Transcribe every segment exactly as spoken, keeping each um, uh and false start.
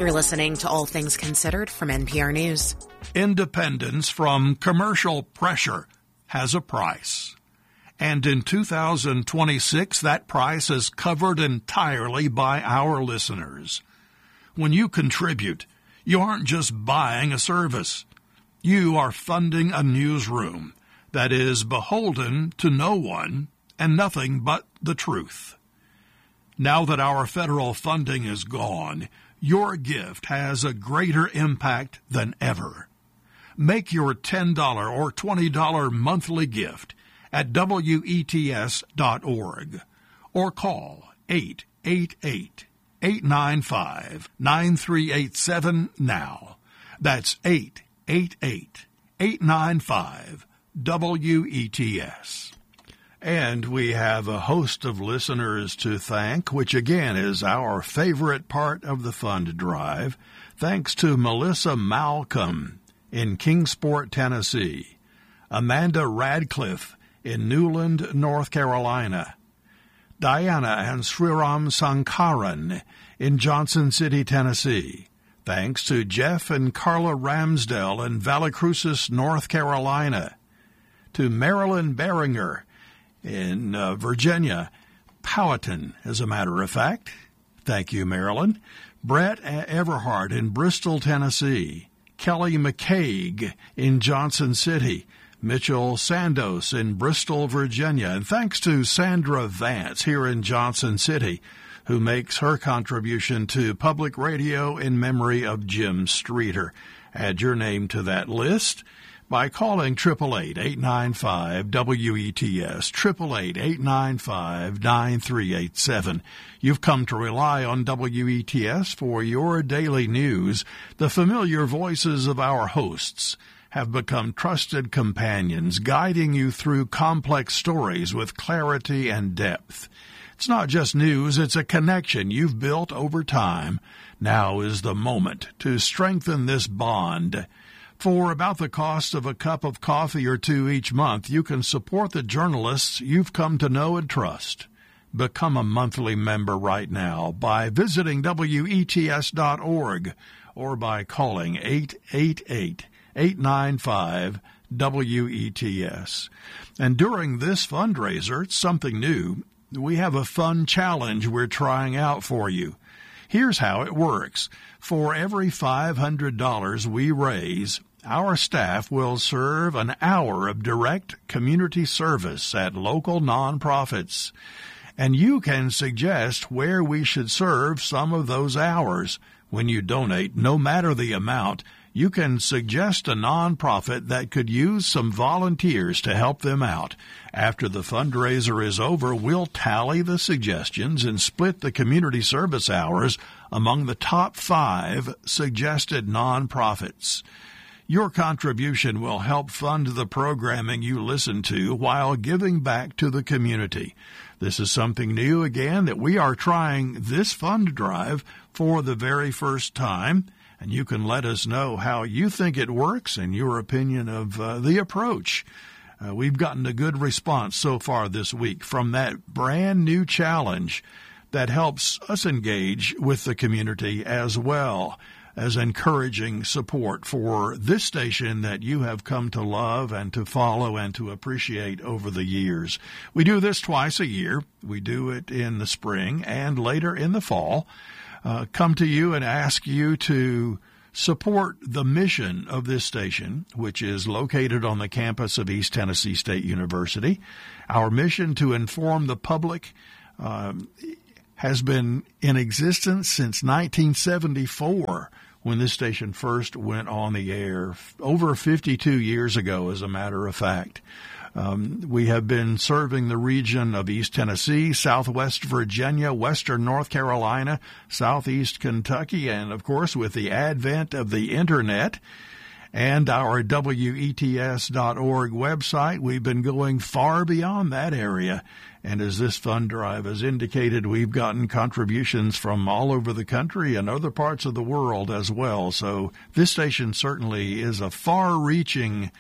You're listening to All Things Considered from N P R News. Independence from commercial pressure has a price. And in two thousand twenty-six, that price is covered entirely by our listeners. When you contribute, you aren't just buying a service. You are funding a newsroom that is beholden to no one and nothing but the truth. Now that our federal funding is gone, your gift has a greater impact than ever. Make your ten dollars or twenty dollars monthly gift at W E T S dot org or call eight eight eight, eight nine five, nine three eight seven now. That's eight eight eight, eight nine five, W E T S. And we have a host of listeners to thank, which again is our favorite part of the fund drive. Thanks to Melissa Malcolm in Kingsport, Tennessee, Amanda Radcliffe in Newland, North Carolina, Diana and Sriram Sankaran in Johnson City, Tennessee. Thanks to Jeff and Carla Ramsdell in Vallecrucis, North Carolina, to Marilyn Beringer in uh, Virginia, Powhatan, as a matter of fact. Thank you, Marilyn. Brett Everhart in Bristol, Tennessee. Kelly McCaig in Johnson City. Mitchell Sandos in Bristol, Virginia. And thanks to Sandra Vance here in Johnson City, who makes her contribution to public radio in memory of Jim Streeter. Add your name to that list by calling eight eight eight, eight nine five, W E T S, eight eight eight, eight nine five, nine three eight seven. You've come to rely on W E T S for your daily news. The familiar voices of our hosts have become trusted companions, guiding you through complex stories with clarity and depth. It's not just news, it's a connection you've built over time. Now is the moment to strengthen this bond. For about the cost of a cup of coffee or two each month, you can support the journalists you've come to know and trust. Become a monthly member right now by visiting W E T S dot org or by calling eight eight eight, eight nine five, W E T S. And during this fundraiser, it's something new. We have a fun challenge we're trying out for you. Here's how it works. For every five hundred dollars we raise, our staff will serve an hour of direct community service at local nonprofits. And you can suggest where we should serve some of those hours. When you donate, no matter the amount, you can suggest a nonprofit that could use some volunteers to help them out. After the fundraiser is over, we'll tally the suggestions and split the community service hours among the top five suggested nonprofits. Your contribution will help fund the programming you listen to while giving back to the community. This is something new, again, that we are trying this fund drive for the very first time. And you can let us know how you think it works and your opinion of uh, the approach. Uh, we've gotten a good response so far this week from that brand new challenge that helps us engage with the community as well as encouraging support for this station that you have come to love and to follow and to appreciate over the years. We do this twice a year. We do it in the spring and later in the fall. Uh, come to you and ask you to support the mission of this station, which is located on the campus of East Tennessee State University. Our mission to inform the public um, has been in existence since nineteen seventy-four, when this station first went on the air, over fifty-two years ago, as a matter of fact. Um, we have been serving the region of East Tennessee, Southwest Virginia, Western North Carolina, Southeast Kentucky, and, of course, with the advent of the Internet and our W E T S dot org website, we've been going far beyond that area. And as this fund drive has indicated, we've gotten contributions from all over the country and other parts of the world as well. So this station certainly is a far-reaching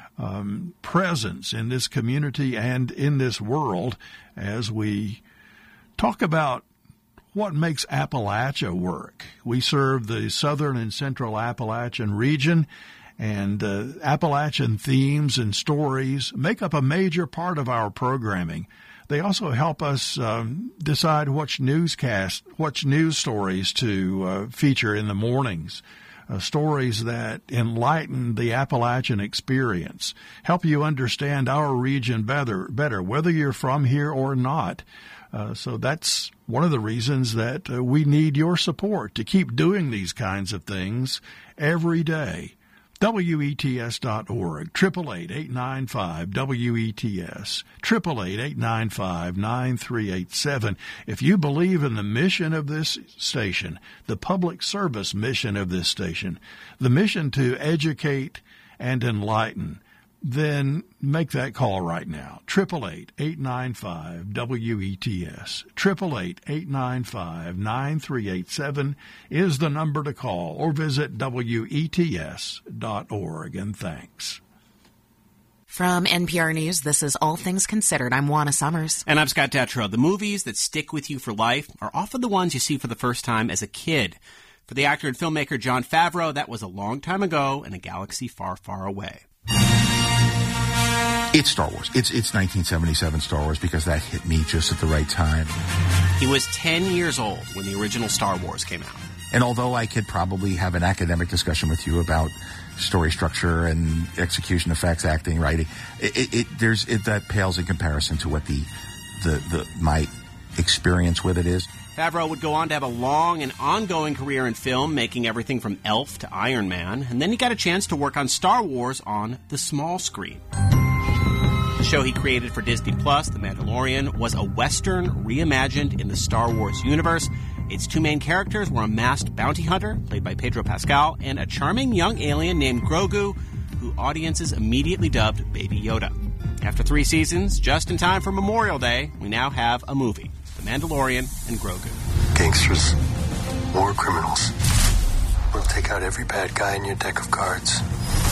um, presence in this community and in this world as we talk about what makes Appalachia work. We serve the southern and central Appalachian region, and uh, Appalachian themes and stories make up a major part of our programming. They also help us um, decide which newscast, which news stories to uh, feature in the mornings. Uh, stories that enlighten the Appalachian experience, help you understand our region better, better whether you're from here or not. Uh, so that's one of the reasons that uh, we need your support to keep doing these kinds of things every day. W E T S dot org, eight eight eight, eight nine five, W E T S, eight eight eight, eight nine five, nine three eight seven. If you believe in the mission of this station, the public service mission of this station, the mission to educate and enlighten, then make that call right now. eight eight eight, eight nine five, W E T S. eight eight eight, eight nine five, nine three eight seven is the number to call, or visit W E T S dot org. And thanks. From N P R News, this is All Things Considered. I'm Juana Summers. And I'm Scott Detrow. The movies that stick with you for life are often the ones you see for the first time as a kid. For the actor and filmmaker Jon Favreau, that was a long time ago in a galaxy far, far away. It's Star Wars. It's it's nineteen seventy-seven Star Wars because that hit me just at the right time. He was ten years old when the original Star Wars came out. And although I could probably have an academic discussion with you about story structure and execution effects, acting, writing, it, it, it there's it, that pales in comparison to what the, the the my experience with it is. Favreau would go on to have a long and ongoing career in film, making everything from Elf to Iron Man, and then he got a chance to work on Star Wars on the small screen. The show he created for Disney Plus, The Mandalorian, was a Western reimagined in the Star Wars universe. Its two main characters were a masked bounty hunter, played by Pedro Pascal, and a charming young alien named Grogu, who audiences immediately dubbed Baby Yoda. After three seasons, just in time for Memorial Day, we now have a movie, The Mandalorian and Grogu. Gangsters, war criminals. We'll take out every bad guy in your deck of cards.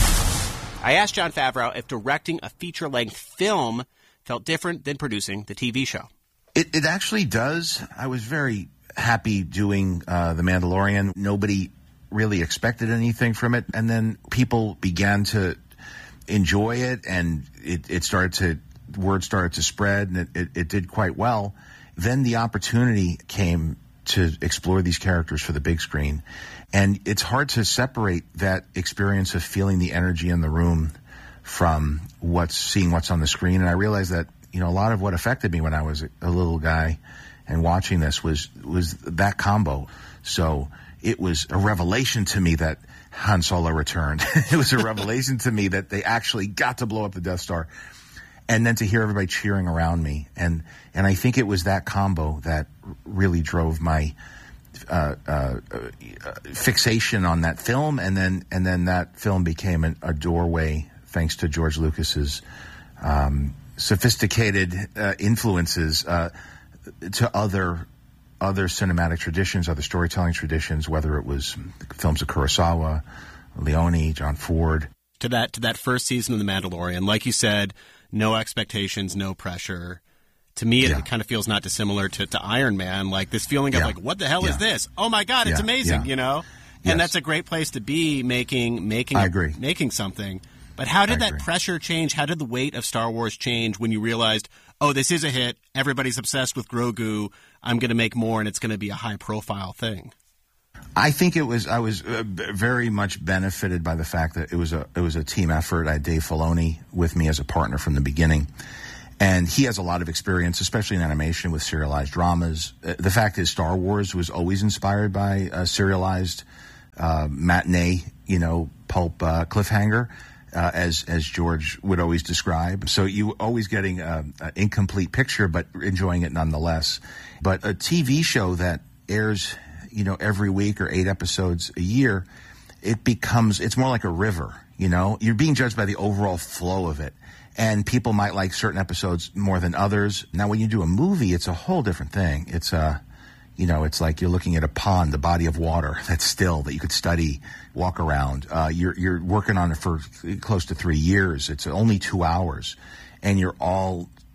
I asked Jon Favreau if directing a feature-length film felt different than producing the T V show. It, it actually does. I was very happy doing uh, The Mandalorian. Nobody really expected anything from it. And then people began to enjoy it, and it, it started to, word started to spread, and it, it, it did quite well. Then the opportunity came to explore these characters for the big screen. And it's hard to separate that experience of feeling the energy in the room from what's seeing what's on the screen. And I realized that, you know, a lot of what affected me when I was a, a little guy and watching this was was that combo. So it was a revelation to me that Han Solo returned. It was a revelation to me that they actually got to blow up the Death Star. And then to hear everybody cheering around me. And, and I think it was that combo that really drove my uh, uh, uh, fixation on that film. And then and then that film became an, a doorway, thanks to George Lucas's um, sophisticated uh, influences, uh, to other other cinematic traditions, other storytelling traditions, whether it was films of Kurosawa, Leone, John Ford. To that, to that first season of The Mandalorian, like you said, no expectations, no pressure. To me, it, yeah. it kind of feels not dissimilar to, to Iron Man, like this feeling of yeah. like, what the hell yeah. is this? Oh my God, it's yeah. amazing, yeah. you know? Yes. And that's a great place to be making, making, I agree. making something. But how did I that agree. pressure change? How did the weight of Star Wars change when you realized, oh, this is a hit, everybody's obsessed with Grogu, I'm going to make more, and it's going to be a high-profile thing? I think it was. I was uh, very much benefited by the fact that it was a it was a team effort. I had Dave Filoni with me as a partner from the beginning, and he has a lot of experience, especially in animation with serialized dramas. Uh, the fact is, Star Wars was always inspired by a serialized uh, matinee, you know, pulp uh, cliffhanger, uh, as as George would always describe. So you always getting an incomplete picture, but enjoying it nonetheless. But a T V show that airs, you know, every week or eight episodes a year, it becomes, it's more like a river, you know? You're being judged by the overall flow of it. And people might like certain episodes more than others. Now, when you do a movie, it's a whole different thing. It's a, you know, it's like you're looking at a pond, a body of water that's still, that you could study, walk around. Uh, you're, you're working on it for close to three years. It's only two hours. And you're all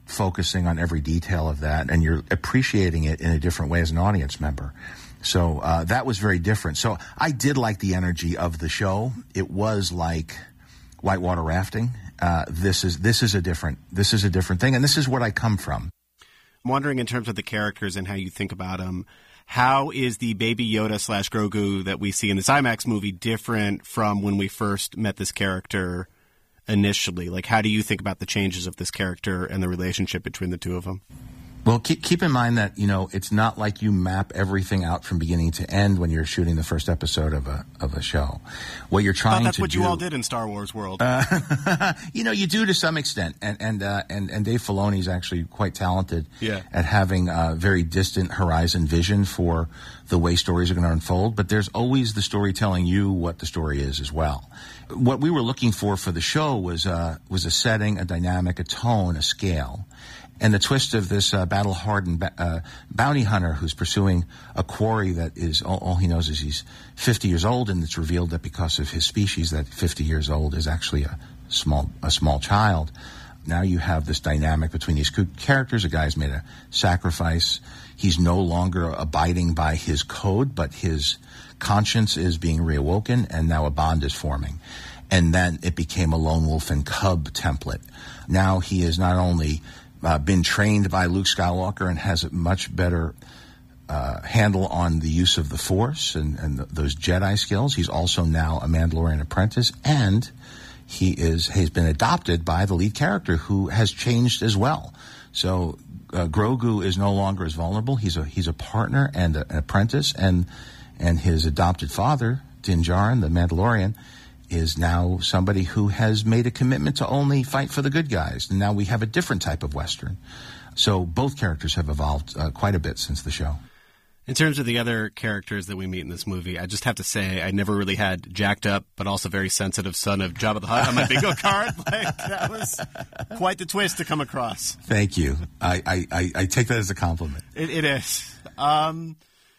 focusing on every detail of that, and you're appreciating it in a different way as an audience member. So uh, that was very different. So I did like the energy of the show. It was like whitewater rafting. Uh, this is this is a different this is a different thing, and this is what I come from. I'm wondering, in terms of the characters and how you think about them, how is the Baby Yoda slash Grogu that we see in this IMAX movie different from when we first met this character initially? Like, how do you think about the changes of this character and the relationship between the two of them? Well, keep, keep in mind that, you know, it's not like you map everything out from beginning to end when you're shooting the first episode of a of a show. What you're trying to do... that's what you all did in Star Wars world. Uh, you know, you do to some extent. And and uh, and, and Dave Filoni is actually quite talented yeah. at having a very distant horizon vision for the way stories are going to unfold. But there's always the story telling you what the story is as well. What we were looking for for the show was, uh, was a setting, a dynamic, a tone, a scale. And the twist of this uh, battle-hardened uh, bounty hunter who's pursuing a quarry that is, all, all he knows is he's fifty years old, and it's revealed that because of his species, that fifty years old is actually a small a small child. Now you have this dynamic between these two characters. A guy's made a sacrifice. He's no longer abiding by his code, but his conscience is being reawoken, and now a bond is forming. And then it became a lone wolf and cub template. Now he is not only... Uh, been trained by Luke Skywalker and has a much better uh, handle on the use of the Force and, and th- those Jedi skills. He's also now a Mandalorian apprentice, and he is has been adopted by the lead character, who has changed as well. So uh, Grogu is no longer as vulnerable. He's a he's a partner and a, an apprentice, and and his adopted father, Din Djarin, the Mandalorian, is now somebody who has made a commitment to only fight for the good guys. And now we have a different type of Western. So both characters have evolved uh, quite a bit since the show. In terms of the other characters that we meet in this movie, I just have to say I never really had jacked up but also very sensitive son of Jabba the Hutt on my bingo card. Like, that was quite the twist to come across. Thank you. I, I, I, I take that as a compliment. It, it is. Um...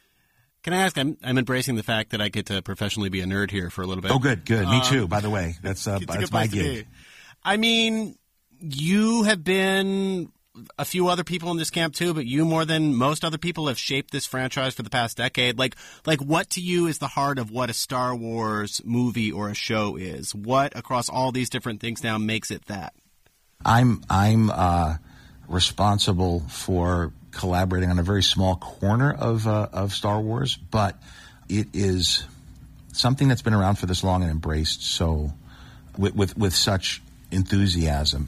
Can I ask, I'm, I'm embracing the fact that I get to professionally be a nerd here for a little bit. Oh, good, good. Me um, too, by the way. That's uh, that's my gig. I mean, you have been a few other people in this camp too, but you more than most other people have shaped this franchise for the past decade. Like, like what to you is the heart of what a Star Wars movie or a show is? What across all these different things now makes it that? I'm, I'm uh, responsible for collaborating on a very small corner of uh, of Star Wars, but it is something that's been around for this long and embraced so with with, with such enthusiasm.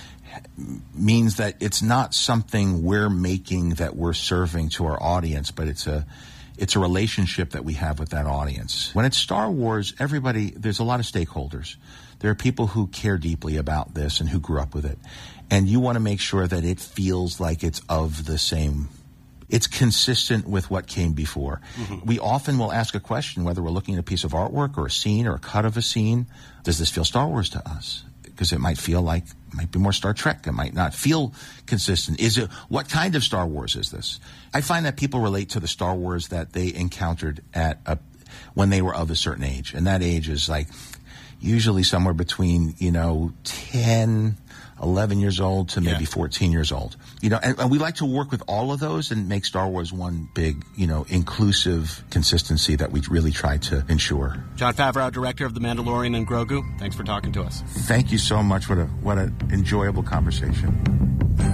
Means that it's not something we're making that we're serving to our audience, but it's a it's a relationship that we have with that audience. When it's Star Wars, everybody, there's a lot of stakeholders. There are people who care deeply about this and who grew up with it. And you want to make sure that it feels like it's of the same, it's consistent with what came before. Mm-hmm. We often will ask a question, whether we're looking at a piece of artwork or a scene or a cut of a scene, does this feel Star Wars to us? Because it might feel like, it might be more Star Trek. It might not feel consistent. Is it, what kind of Star Wars is this? I find that people relate to the Star Wars that they encountered at a, when they were of a certain age. And that age is like usually somewhere between, you know, ten, eleven years old to maybe yeah. fourteen years old. You know, and, and we like to work with all of those and make Star Wars one big, you know, inclusive consistency that we really try to ensure. Jon Favreau, director of The Mandalorian and Grogu, thanks for talking to us. Thank you so much. What a what an enjoyable conversation.